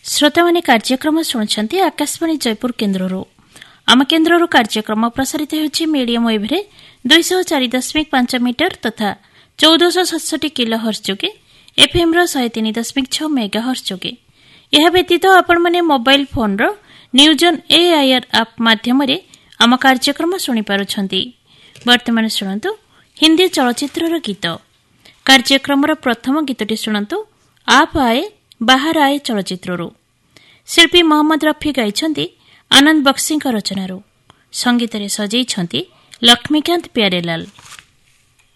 श्रोता माने कार्यक्रम शुणुंट आकाशवाणी जयपुर केन्द्र आम केन्द्र कार्यक्रम प्रसारित होछि मीडियम वेव्रे 204.5 मीटर तथा 1467 किलो हर्ट्ज जोगे एफएम 103.6 मेगा हर्ट्ज जोगे। यह व्यतीत आपण माने mobile phone row news on AIR app माध्यम रे आम कार्यक्रम सुनि पारुछंती। वर्तमान शुणंतु हिंदी चलचित्र रो गीत। कार्यक्रम रो प्रथम गीतटी शुणंतु आप आए बाहर आए चलचित्ररू। शिल्पी मोहम्मद रफी गाइछंती आनंद बक्सी रचनारू। संगीत रे सजेइछंती लक्ष्मीकांत प्यारेलाल।